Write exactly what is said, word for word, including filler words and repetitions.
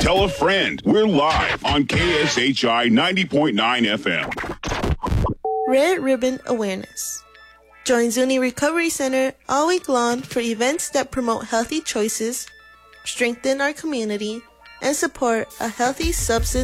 Tell a friend. We're live on K S H I ninety point nine F M. Red Ribbon Awareness. Join Zuni Recovery Center all week long for events that promote healthy choices, strengthen our community, and support a healthy substance